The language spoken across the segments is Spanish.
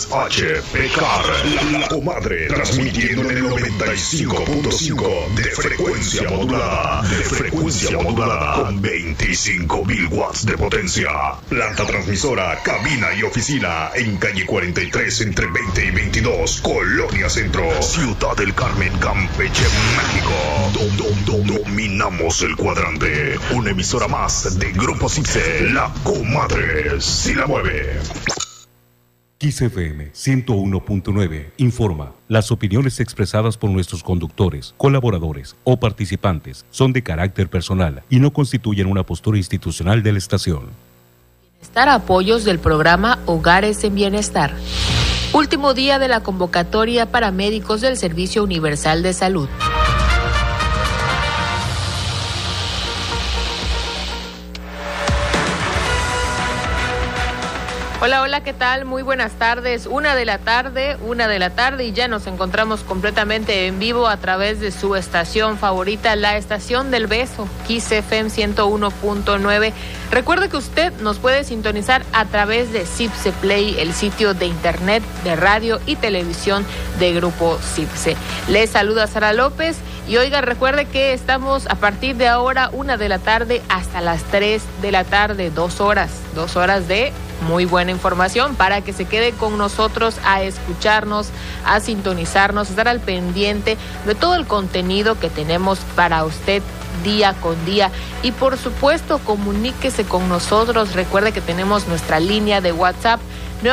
HPCAR, la comadre, transmitiendo en el 95.5 de frecuencia modulada, con 25.000 watts de potencia. Planta transmisora, cabina y oficina en calle 43 entre 20 y 22, Colonia Centro, Ciudad del Carmen, Campeche, México. Dominamos el cuadrante. Una emisora más de Grupo CIPSE, la comadre, si la mueve. XFM 101.9 informa. Las opiniones expresadas por nuestros conductores, colaboradores o participantes son de carácter personal y no constituyen una postura institucional de la estación. Bienestar, apoyos del programa Hogares en Bienestar. Último día de la convocatoria para médicos del Servicio Universal de Salud. Hola, hola, ¿qué tal? Muy buenas tardes. 1 de la tarde y ya nos encontramos completamente en vivo a través de su estación favorita, la Estación del Beso, XFM 101.9. Recuerde que usted nos puede sintonizar a través de CIPSE Play, el sitio de internet de radio y televisión de Grupo CIPSE. Les saluda Sara López y oiga, recuerde que estamos a partir de ahora 1 de la tarde hasta las 3 de la tarde, 2 horas de muy buena información para que se quede con nosotros a escucharnos, a sintonizarnos, a estar al pendiente de todo el contenido que tenemos para usted día con día. Y por supuesto, comuníquese con nosotros. Recuerde que tenemos nuestra línea de WhatsApp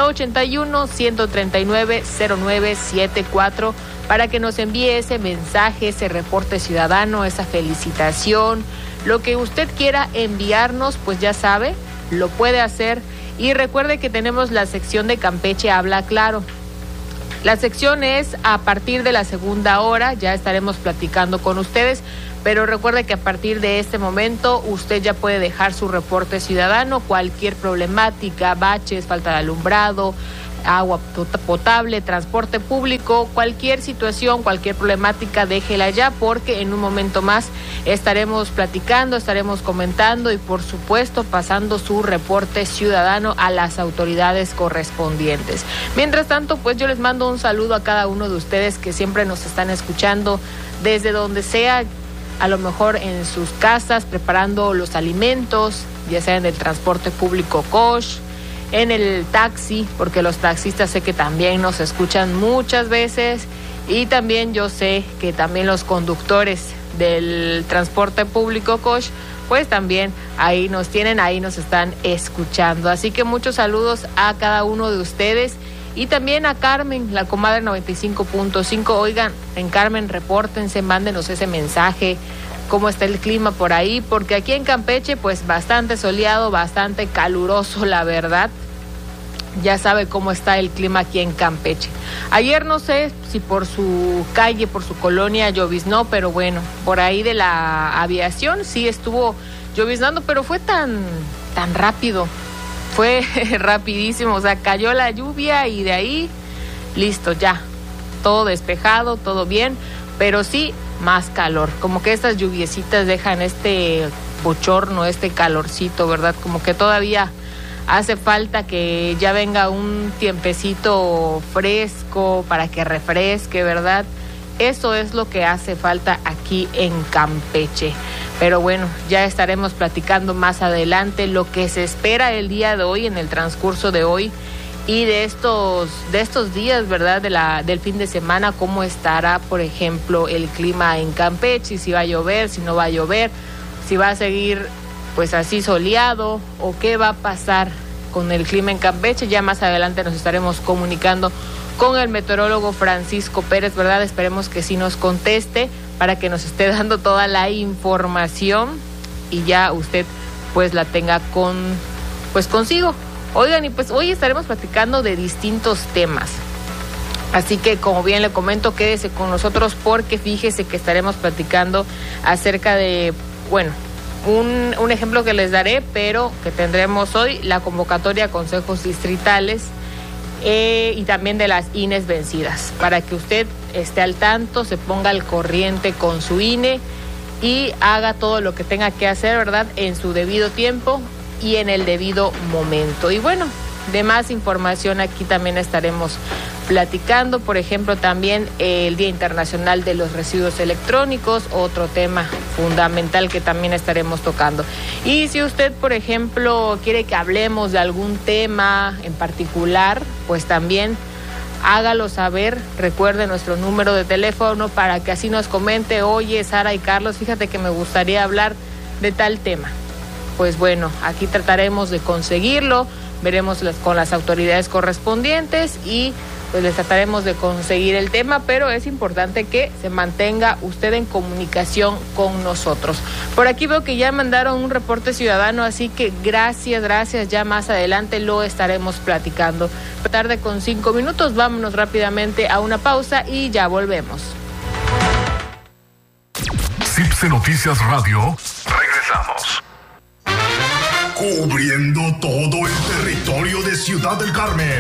981-139-0974 para que nos envíe ese mensaje, ese reporte ciudadano, esa felicitación, lo que usted quiera enviarnos, pues ya sabe, lo puede hacer. Y recuerde que tenemos la sección de Campeche Habla Claro. La sección es a partir de la segunda hora, ya estaremos platicando con ustedes, pero recuerde que a partir de este momento usted ya puede dejar su reporte ciudadano, cualquier problemática, baches, falta de alumbrado, agua potable, transporte público, cualquier situación, cualquier problemática, déjela ya, porque en un momento más estaremos platicando, estaremos comentando y por supuesto pasando su reporte ciudadano a las autoridades correspondientes. Mientras tanto, pues yo les mando un saludo a cada uno de ustedes que siempre nos están escuchando desde donde sea, a lo mejor en sus casas preparando los alimentos, ya sea en el transporte público COSH, en el taxi, porque los taxistas sé que también nos escuchan muchas veces, y también yo sé que también los conductores del transporte público COSH, pues también ahí nos tienen, ahí nos están escuchando. Así que muchos saludos a cada uno de ustedes y también a Carmen, la comadre 95.5. Oigan, en Carmen, repórtense, mándenos ese mensaje. ¿Cómo está el clima por ahí? Porque aquí en Campeche, pues bastante soleado, bastante caluroso, la verdad. Ya sabe cómo está el clima aquí en Campeche. Ayer no sé si por su calle, por su colonia lloviznó, pero bueno, por ahí de la aviación sí estuvo lloviznando, pero fue tan rápido. Fue rapidísimo, o sea, cayó la lluvia y de ahí, listo, ya. Todo despejado, todo bien, pero sí más calor, como que estas lluviecitas dejan este bochorno, este calorcito, ¿verdad? Como que todavía hace falta que ya venga un tiempecito fresco para que refresque, ¿verdad? Eso es lo que hace falta aquí en Campeche. Pero bueno, ya estaremos platicando más adelante lo que se espera el día de hoy, en el transcurso de hoy, y de estos días, ¿verdad? Del fin de semana, cómo estará, por ejemplo, el clima en Campeche, si va a llover, si no va a llover, si va a seguir pues así soleado o qué va a pasar con el clima en Campeche. Ya más adelante nos estaremos comunicando con el meteorólogo Francisco Pérez, ¿verdad? Esperemos que sí nos conteste para que nos esté dando toda la información y ya usted pues la tenga consigo. Oigan, y pues hoy estaremos platicando de distintos temas. Así que, como bien le comento, quédese con nosotros porque fíjese que estaremos platicando acerca de, bueno, un ejemplo que les daré, pero que tendremos hoy, la convocatoria a consejos distritales y también de las INEs vencidas, para que usted esté al tanto, se ponga al corriente con su INE y haga todo lo que tenga que hacer, ¿verdad?, en su debido tiempo y en el debido momento. Y bueno, de más información aquí también estaremos platicando. Por ejemplo, también el Día Internacional de los Residuos Electrónicos, otro tema fundamental que también estaremos tocando. Y si usted, por ejemplo, quiere que hablemos de algún tema en particular, pues también hágalo saber. Recuerde nuestro número de teléfono para que así nos comente: oye, Sara y Carlos, fíjate que me gustaría hablar de tal tema. Pues bueno, aquí trataremos de conseguirlo, veremos con las autoridades correspondientes y pues les trataremos de conseguir el tema, pero es importante que se mantenga usted en comunicación con nosotros. Por aquí veo que ya mandaron un reporte ciudadano, así que gracias, ya más adelante lo estaremos platicando. Tarde con 5 minutos, vámonos rápidamente a una pausa y ya volvemos. CIPSE Noticias Radio, regresamos. Cubriendo todo el territorio de Ciudad del Carmen,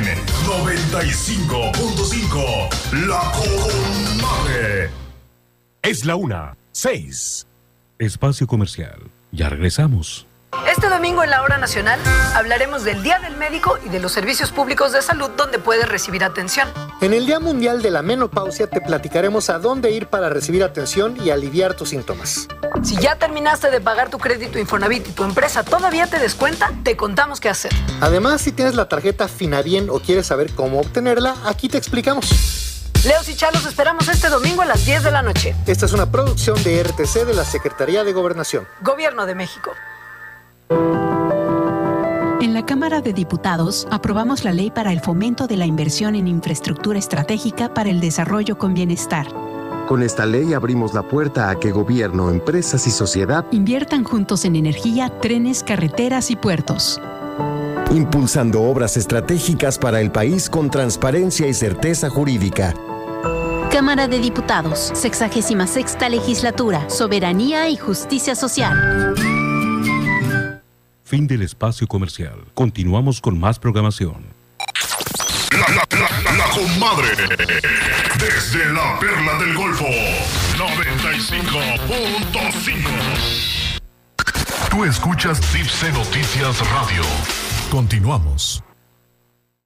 95.5, La Comadre. Es la 1:06. Espacio comercial. Ya regresamos. Este domingo en la Hora Nacional hablaremos del Día del Médico y de los servicios públicos de salud donde puedes recibir atención. En el Día Mundial de la Menopausia te platicaremos a dónde ir para recibir atención y aliviar tus síntomas. Si ya terminaste de pagar tu crédito Infonavit y tu empresa todavía te descuenta, te contamos qué hacer. Además, si tienes la tarjeta Finabien o quieres saber cómo obtenerla, aquí te explicamos. Leos y Charlos esperamos este domingo a las 10 de la noche. Esta es una producción de RTC de la Secretaría de Gobernación. Gobierno de México. En la Cámara de Diputados aprobamos la Ley para el Fomento de la Inversión en Infraestructura Estratégica para el Desarrollo con Bienestar. Con esta ley abrimos la puerta a que gobierno, empresas y sociedad inviertan juntos en energía, trenes, carreteras y puertos. Impulsando obras estratégicas para el país con transparencia y certeza jurídica. Cámara de Diputados, 66ª Legislatura, Soberanía y Justicia Social. Fin del espacio comercial. Continuamos con más programación. La Comadre. Desde la Perla del Golfo, 95.5. Tú escuchas CIPSE Noticias Radio. Continuamos.